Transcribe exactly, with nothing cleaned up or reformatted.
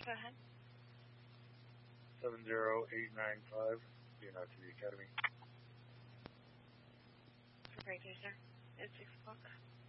Go ahead. seven zero eight nine five, being out to the Academy. Right there, sir. It's six o'clock.